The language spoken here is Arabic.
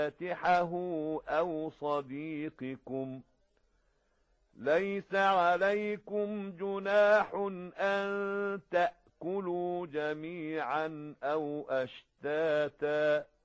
فاتحه أو صديقكم ليس عليكم جناح أن تأكلوا جميعا أو أشتاتا